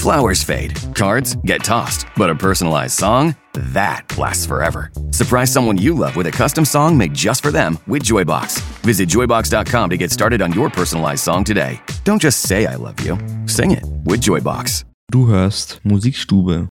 Flowers fade, cards get tossed, but a personalized song? That lasts forever. Surprise someone you love with a custom song made just for them with Joybox. Visit joybox.com to get started on your personalized song today. Don't just say I love you. Sing it with Joybox. Du hörst Musikstube.